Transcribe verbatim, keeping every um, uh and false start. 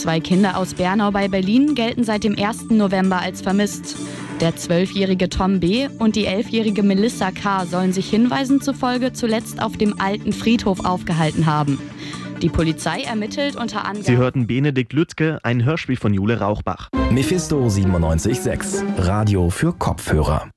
zwei Kinder aus Bernau bei Berlin gelten seit dem ersten November als vermisst. Der zwölfjährige Tom B. und die elfjährige Melissa K. sollen sich Hinweisen zufolge zuletzt auf dem alten Friedhof aufgehalten haben. Die Polizei ermittelt unter anderem... Sie hörten Benedikt Lützke, ein Hörspiel von Jule Rauchbach. Mephisto siebenundneunzig Komma sechs, Radio für Kopfhörer.